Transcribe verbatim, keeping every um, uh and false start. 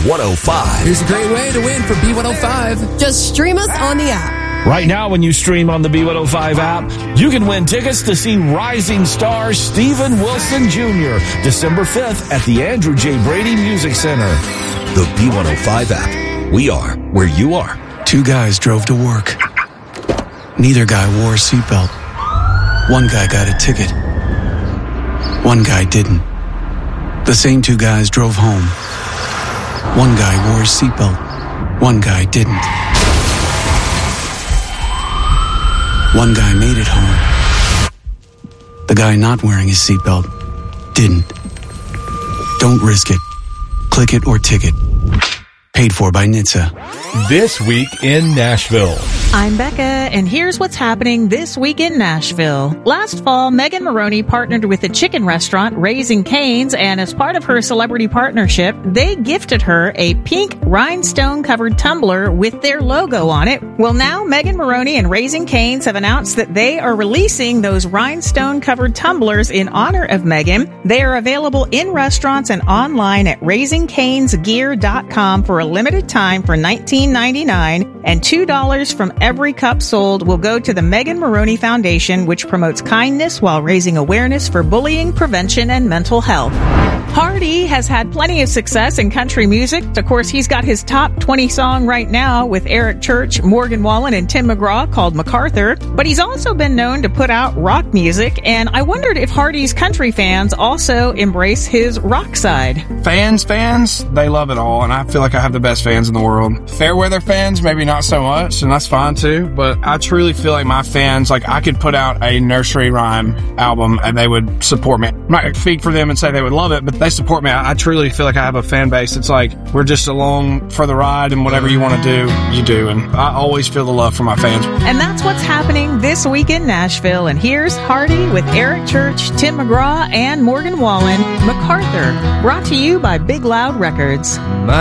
one oh five. Here's a great way to win for B one oh five. Just stream us on the app. Right now, when you stream on the B one oh five app, you can win tickets to see rising star Steven Wilson Junior December fifth at the Andrew J. Brady Music Center. The B one oh five app. We are where you are. Two guys drove to work. Neither guy wore a seatbelt. One guy got a ticket. One guy didn't. The same two guys drove home. One guy wore his seatbelt. One guy didn't. One guy made it home. The guy not wearing his seatbelt didn't. Don't risk it. Click it or ticket. Paid for by N H T S A. This week in Nashville. I'm Becca, and here's what's happening this week in Nashville. Last fall, Megan Moroney partnered with the chicken restaurant Raising Cane's, and as part of her celebrity partnership, they gifted her a pink rhinestone-covered tumbler with their logo on it. Well, now Megan Moroney and Raising Cane's have announced that they are releasing those rhinestone-covered tumblers in honor of Megan. They are available in restaurants and online at raising canes gear dot com for a limited time for nineteen ninety-nine dollars, and two dollars from every cup sold will go to the Megan Moroney Foundation, which promotes kindness while raising awareness for bullying prevention and mental health. Hardy has had plenty of success in country music. Of course, he's got his top twenty song right now with Eric Church, Morgan Wallen, and Tim McGraw called MacArthur. But he's also been known to put out rock music, and I wondered if Hardy's country fans also embrace his rock side. Fans, fans, they love it all, and I feel like I have the best fans in the world. Fairweather fans, maybe not so much, and that's fine too, but I truly feel like my fans, like I could put out a nursery rhyme album and they would support me. I'm not going to speak for them and say they would love it, but they support me. I, I truly feel like I have a fan base. It's like we're just along for the ride, and whatever you want to do, you do, and I always feel the love for my fans. And that's what's happening this week in Nashville, and here's Hardy with Eric Church, Tim McGraw, and Morgan Wallen, MacArthur, brought to you by Big Loud Records. My